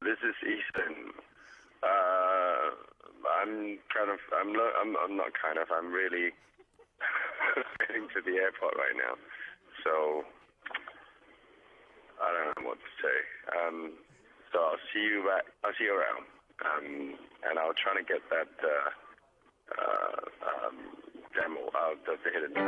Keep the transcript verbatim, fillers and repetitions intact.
This is Ethan. Uh, I'm kind of, I'm, lo- I'm, I'm not kind of, I'm really heading to the airport right now. So, I don't know what to say. Um, so I'll see you back, I'll see you around. Um, and I'll try to get that, uh, uh, um, demo out of the hidden